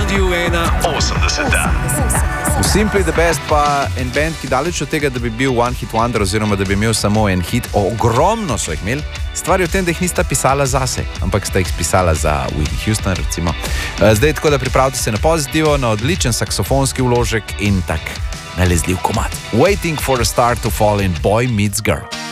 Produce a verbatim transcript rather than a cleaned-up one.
Studio ena osemdeseta. V Simply the Best pa en band, ki daleč od tega, da bi bil one hit wonder oziroma da bi imel samo en hit, ogromno so jih imeli. Stvar je v tem, da jih nista pisala zase, ampak sta jih pisala za Whitney Houston recimo. Zdaj tako, da pripravite se na pozitivo, na odličen saksofonski vložek in tak nalezljiv komad. Waiting for a star to fall in Boy Meets Girl.